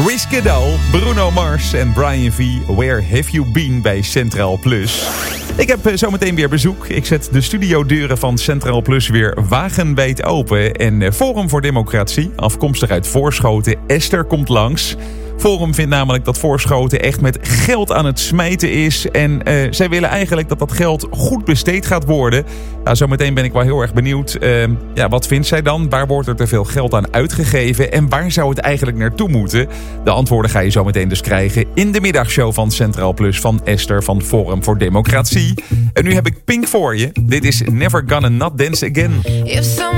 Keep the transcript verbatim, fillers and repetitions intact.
Wiz Khalifa, Bruno Mars en Brian V. Where Have You Been bij Centraal Plus. Ik heb zometeen weer bezoek. Ik zet de studiodeuren van Centraal Plus weer wagenwijd open. En Forum voor Democratie, afkomstig uit Voorschoten, Esther komt langs. Forum vindt namelijk dat Voorschoten echt met geld aan het smijten is. En uh, zij willen eigenlijk dat dat geld goed besteed gaat worden. Nou, zometeen ben ik wel heel erg benieuwd. Uh, ja, wat vindt zij dan? Waar wordt er te veel geld aan uitgegeven? En waar zou het eigenlijk naartoe moeten? De antwoorden ga je zometeen dus krijgen in de middagshow van Centraal Plus van Esther van Forum voor Democratie. En nu heb ik Pink voor je. Dit is Never Gonna Not Dance Again.